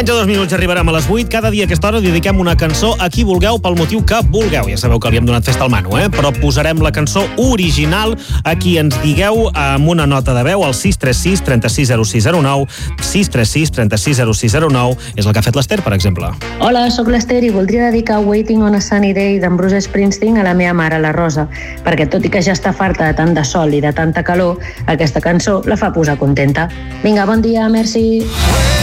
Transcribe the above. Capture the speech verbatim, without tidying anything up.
Menys de dos minuts arribarem a les vuit. Cada dia a aquesta hora dediquem una cançó a qui vulgueu pel motiu que vulgueu. Ja sabeu que li hem donat festa al Manu, eh? Però posarem la cançó original a qui ens digueu amb una nota de veu al sis tres sis, tres sis zero sis zero nou, sis tres sis, tres sis zero sis zero nou. És el que ha fet l'Ester, per exemple. Hola, sóc l'Ester i voldria dedicar Waiting on a Sunny Day d'en Bruce Springsteen a la meva mare, la Rosa, perquè tot i que ja està farta de tant de sol i de tanta calor, aquesta cançó la fa posar contenta. Vinga, bon dia, merci.